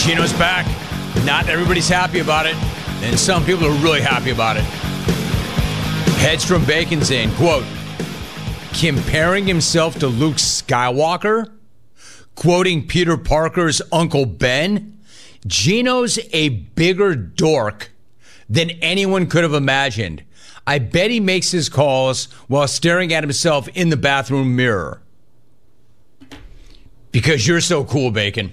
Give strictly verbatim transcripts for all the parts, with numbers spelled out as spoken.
Gino's back. Not everybody's happy about it, and some people are really happy about it. Headstrom Bacon's in, quote, comparing himself to Luke Skywalker, quoting Peter Parker's Uncle Ben, Gino's a bigger dork than anyone could have imagined. I bet he makes his calls while staring at himself in the bathroom mirror. Because you're so cool, Bacon.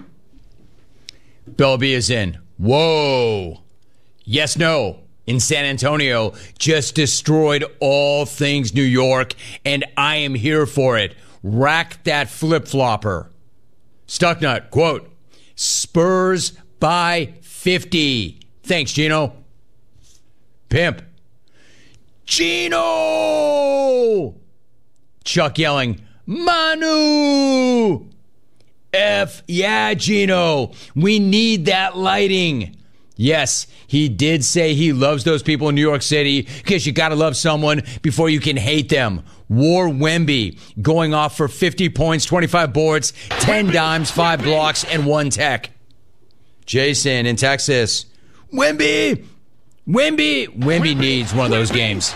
Belby is in. Whoa. Yes, no. In San Antonio, just destroyed all things New York, and I am here for it. Rack that flip-flopper. Stucknut, quote, Spurs by fifty. Thanks, Gino. Pimp. Gino! Chuck yelling, Manu! F, yeah, Gino. We need that lighting. Yes, he did say he loves those people in New York City because you got to love someone before you can hate them. War Wemby going off for fifty points, twenty-five boards, ten dimes, five blocks, and one tech. Jason in Texas. Wemby! Wemby! Wemby needs one of those games.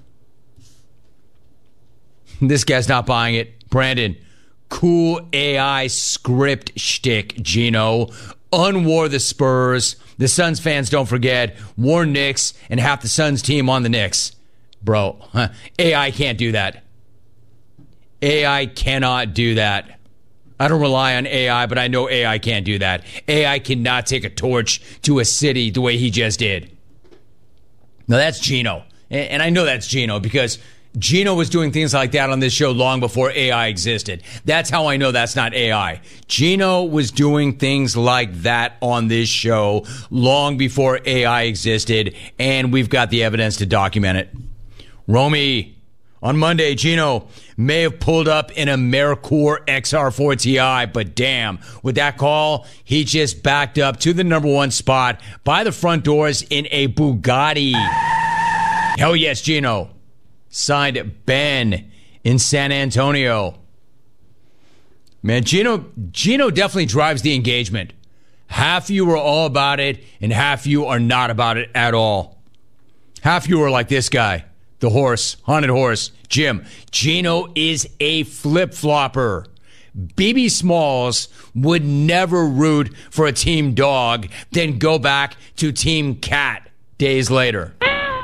This guy's not buying it. Brandon. Cool A I script shtick, Gino. Unwar the Spurs. The Suns fans, don't forget, war Knicks and half the Suns team on the Knicks. Bro, huh, A I can't do that. A I cannot do that. I don't rely on A I, but I know A I can't do that. A I cannot take a torch to a city the way he just did. Now that's Gino. And I know that's Gino because Gino was doing things like that on this show long before A I existed. That's how I know that's not A I. Gino was doing things like that on this show long before A I existed, and we've got the evidence to document it. Romy, on Monday, Gino may have pulled up in a Mercour X R four T I, but damn, with that call, he just backed up to the number one spot by the front doors in a Bugatti. Hell yes, Gino. Signed Ben in San Antonio. Man, Gino, Gino definitely drives the engagement. Half you are all about it, and half you are not about it at all. Half you are like this guy, the horse, haunted horse, Jim. Gino is a flip-flopper. B B Smalls would never root for a team dog, then go back to team cat days later.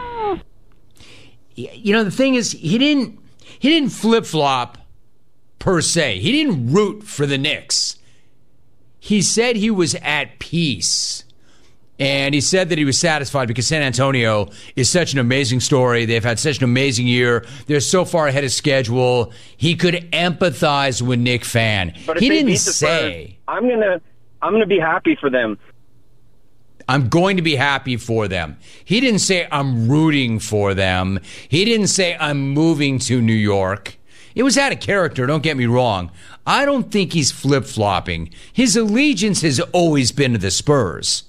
You know, the thing is, he didn't he didn't flip-flop per se. He didn't root for the Knicks. He said he was at peace. And he said that he was satisfied because San Antonio is such an amazing story. They've had such an amazing year. They're so far ahead of schedule. He could empathize with Knick fan. But if he they didn't beat the say, Spurs, I'm gonna I'm gonna be happy for them. I'm going to be happy for them. He didn't say I'm rooting for them. He didn't say I'm moving to New York. It was out of character, don't get me wrong. I don't think he's flip-flopping. His allegiance has always been to the Spurs.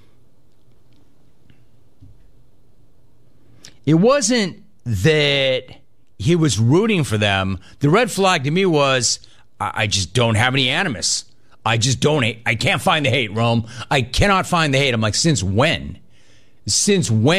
It wasn't that he was rooting for them. The red flag to me was, I, I just don't have any animus. I just don't hate. I can't find the hate, Rome. I cannot find the hate. I'm like, since when? Since when?